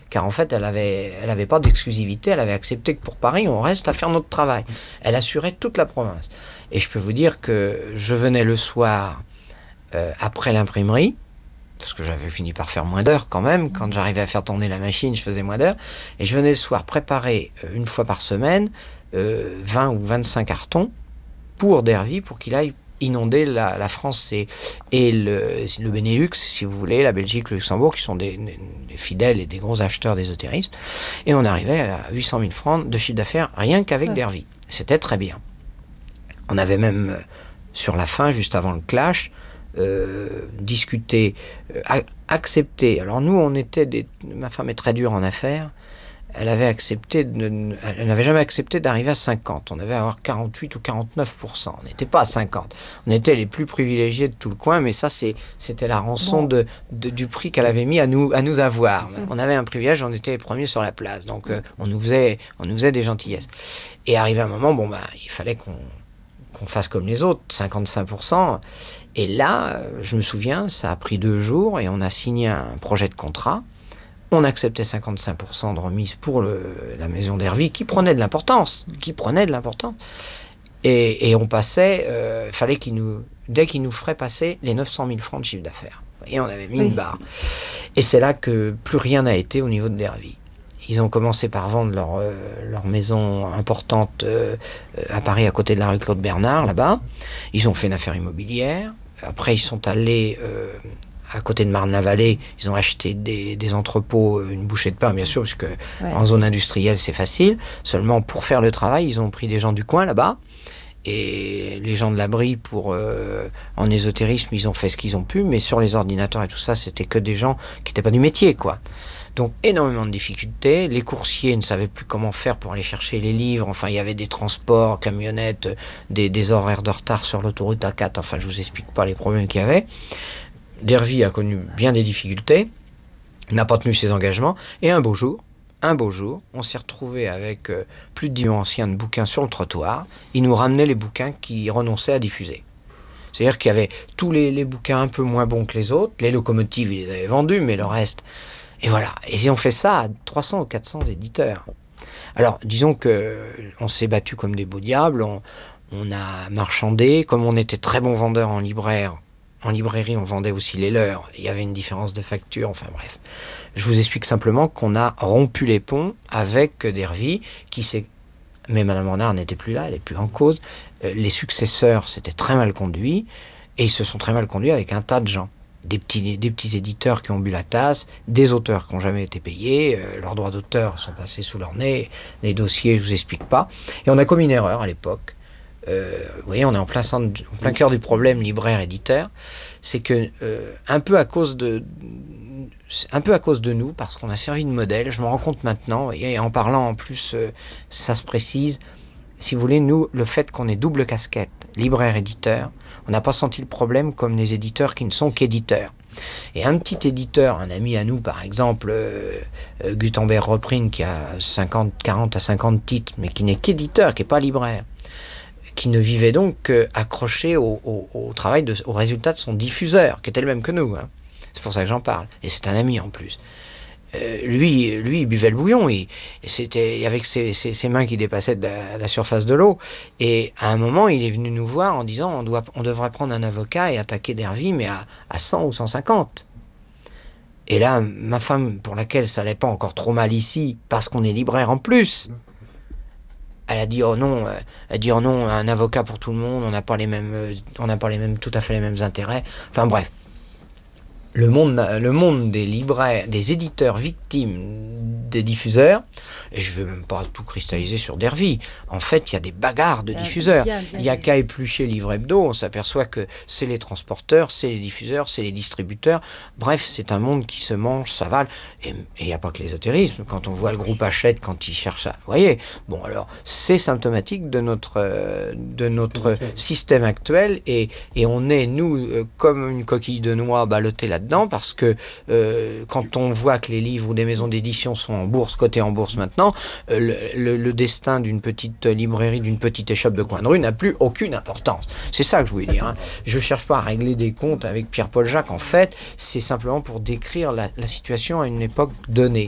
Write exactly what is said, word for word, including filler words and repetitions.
car en fait, elle avait, elle avait pas d'exclusivité, elle avait accepté que pour Paris, on reste à faire notre travail. Elle assurait toute la province. Et je peux vous dire que je venais le soir, euh, après l'imprimerie, parce que j'avais fini par faire moins d'heures quand même. Quand j'arrivais à faire tourner la machine, je faisais moins d'heures. Et je venais le soir préparer, euh, une fois par semaine, euh, vingt ou vingt-cinq cartons pour Dervy, pour qu'il aille inonder la, la France et, et le, le Benelux, si vous voulez, la Belgique, le Luxembourg, qui sont des, des fidèles et des gros acheteurs d'ésotérisme. Et on arrivait à huit cent mille francs de chiffre d'affaires, rien qu'avec ouais. Dervy. C'était très bien. On avait même, euh, sur la fin, juste avant le clash, Euh, discuter, euh, accepter. Alors nous, on était des... Ma femme est très dure en affaires. Elle avait accepté, de... elle n'avait jamais accepté d'arriver à cinquante. On devait avoir quarante-huit ou quarante-neuf pour cent. On n'était pas à cinquante. On était les plus privilégiés de tout le coin, mais ça, c'est, c'était la rançon bon. de, de, du prix qu'elle avait mis à nous, à nous avoir. On avait un privilège, on était les premiers sur la place. Donc, euh, on nous faisait, on nous faisait des gentillesses. Et arrivé un moment, bon, bah, il fallait qu'on, qu'on fasse comme les autres, cinquante-cinq pour cent. Et là, je me souviens, ça a pris deux jours et on a signé un projet de contrat. On acceptait cinquante-cinq pour cent de remise pour le, la maison Dervy, qui prenait de l'importance, qui prenait de l'importance. Et, et on passait, euh, fallait qu'il nous, dès qu'il nous ferait passer les neuf cent mille francs de chiffre d'affaires. Et on avait mis oui. une barre. Et c'est là que plus rien n'a été au niveau de Dervy. Ils ont commencé par vendre leur, euh, leur maison importante euh, à Paris, à côté de la rue Claude Bernard, là-bas. Ils ont fait une affaire immobilière. Après, ils sont allés euh, à côté de Marne-la-Vallée. Ils ont acheté des, des entrepôts, une bouchée de pain, bien sûr, parce que ouais. en zone industrielle, c'est facile. Seulement, pour faire le travail, ils ont pris des gens du coin, là-bas. Et les gens de l'abri, pour, euh, en ésotérisme, ils ont fait ce qu'ils ont pu. Mais sur les ordinateurs et tout ça, c'était que des gens qui n'étaient pas du métier, quoi. Donc, énormément de difficultés. Les coursiers ne savaient plus comment faire pour aller chercher les livres. Enfin, il y avait des transports, camionnettes, des, des horaires de retard sur l'autoroute A quatre. Enfin, je ne vous explique pas les problèmes qu'il y avait. Dervy a connu bien des difficultés, n'a pas tenu ses engagements. Et un beau jour, un beau jour, on s'est retrouvé avec euh, plus de dix anciens de bouquins sur le trottoir. Ils nous ramenaient les bouquins qu'ils renonçaient à diffuser. C'est-à-dire qu'il y avait tous les, les bouquins un peu moins bons que les autres. Les locomotives, ils les avaient vendus, mais le reste... Et voilà, et ils ont fait ça à trois cents ou quatre cents éditeurs. Alors, disons qu'on s'est battu comme des beaux diables, on, on a marchandé, comme on était très bons vendeurs en libraire, en librairie, on vendait aussi les leurs, il y avait une différence de facture, enfin bref. Je vous explique simplement qu'on a rompu les ponts avec Dervy, qui s'est... Mais Madame Renard n'était plus là, elle n'est plus en cause. Les successeurs s'étaient très mal conduits, et ils se sont très mal conduits avec un tas de gens. Des petits, des petits éditeurs qui ont bu la tasse, des auteurs qui n'ont jamais été payés, euh, leurs droits d'auteur sont passés sous leur nez, les dossiers, je ne vous explique pas. Et on a commis une erreur à l'époque. Euh, vous voyez, on est en plein, centre, en plein cœur du problème libraire-éditeur. C'est que, euh, un peu à cause de... un peu à cause de nous, parce qu'on a servi de modèle, je me rends compte maintenant, et en parlant en plus, euh, ça se précise, si vous voulez, nous, le fait qu'on ait double casquette, libraire-éditeur, on n'a pas senti le problème comme les éditeurs qui ne sont qu'éditeurs. Et un petit éditeur, un ami à nous par exemple, euh, euh, Gutenberg Reprint, qui a cinquante, quarante à cinquante titres, mais qui n'est qu'éditeur, qui n'est pas libraire, qui ne vivait donc qu'accroché au, au, au travail, de, au résultat de son diffuseur, qui était le même que nous. Hein. C'est pour ça que j'en parle. Et c'est un ami en plus. Euh, lui, lui, il buvait le bouillon, il, et c'était avec ses, ses, ses mains qui dépassaient de la, la surface de l'eau. Et à un moment, il est venu nous voir en disant on, doit, on devrait prendre un avocat et attaquer Dervy, mais à, à cent ou cent cinquante. Et là, ma femme, pour laquelle ça n'allait pas encore trop mal ici, parce qu'on est libraire en plus, elle a dit oh non, elle a dit oh non, un avocat pour tout le monde, on n'a pas les mêmes, on n'a pas les mêmes, tout à fait les mêmes intérêts. Enfin bref. Le monde, le monde des libraires, des éditeurs victimes des diffuseurs, et je ne veux même pas tout cristalliser sur Dervy, en fait il y a des bagarres de diffuseurs, il n'y a qu'à éplucher Livre Hebdo, on s'aperçoit que c'est les transporteurs, c'est les diffuseurs, c'est les distributeurs, bref c'est un monde qui se mange, s'avale, et il n'y a pas que l'ésotérisme, quand on voit le groupe Hachette, quand il cherche à... Vous voyez, bon alors c'est symptomatique de notre, de notre système actuel, et, et on est nous comme une coquille de noix ballottée là-dedans, parce que euh, quand on voit que les livres ou des maisons d'édition sont en bourse, cotées en bourse maintenant, euh, le, le, le destin d'une petite librairie, d'une petite échoppe de coin de rue n'a plus aucune importance. C'est ça que je voulais dire. Hein. Je ne cherche pas à régler des comptes avec Pierre-Paul Jacques. En fait, c'est simplement pour décrire la, la situation à une époque donnée.